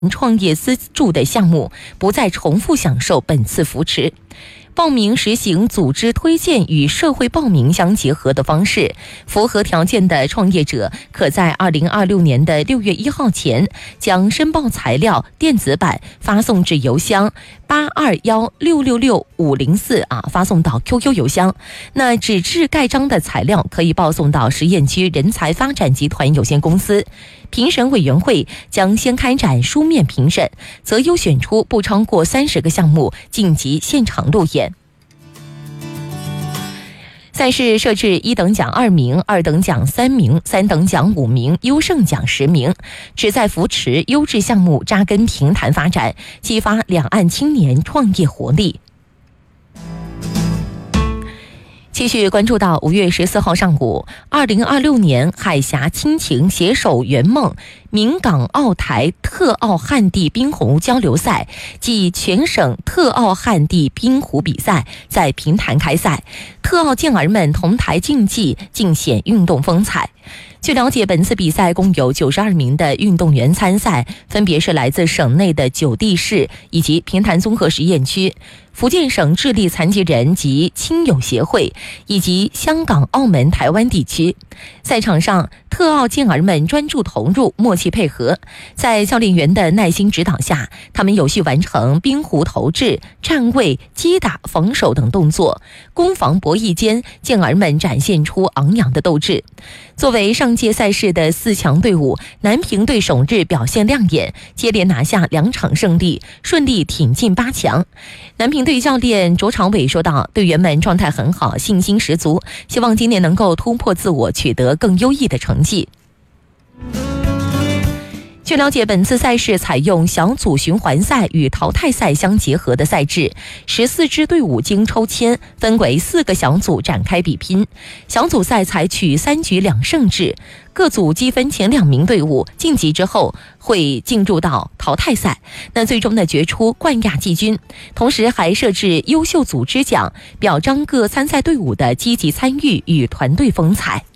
创业资助的项目不再重复享受本次扶持。报名实行组织推荐与社会报名相结合的方式，符合条件的创业者可在2026年的6月1号前将申报材料电子版发送至邮箱821666504发送到 QQ 邮箱。那纸质盖章的材料可以报送到实验区人才发展集团有限公司。评审委员会将先开展书面评审，择优选出不超过30个项目晋级现场路演。赛事设置1等奖2名、2等奖3名、3等奖5名、优胜奖10名，旨在扶持优质项目扎根平潭发展，激发两岸青年创业活力。继续关注到5月14号上午，2026年海峡亲情携手圆梦闽港澳台特奥旱地冰壶交流赛暨全省特奥旱地冰壶比赛在平潭开赛，特奥健儿们同台竞技，尽显运动风采。据了解，本次比赛共有92名的运动员参赛，分别是来自省内的9地市以及平潭综合实验区、福建省智力残疾人及亲友协会以及香港、澳门、台湾地区。赛场上，特奥健儿们专注投入，默契配合，在教练员的耐心指导下，他们有序完成冰壶投掷、站位、击打、防守等动作，攻防博弈间，健儿们展现出昂扬的斗志。作为上届赛事的4强队伍，南平队首日表现亮眼，接连拿下2场胜利，顺利挺进8强。南平队教练卓长伟说道，队员们状态很好，信心十足，希望今年能够突破自我，取得更优异的成绩。据了解，本次赛事采用小组循环赛与淘汰赛相结合的赛制，14支队伍经抽签分为4个小组展开比拼。小组赛采取3局2胜制，各组积分前2名队伍晋级之后会进入到淘汰赛，那最终的决出冠亚季军。同时还设置优秀组织奖，表彰各参赛队伍的积极参与与团队风采。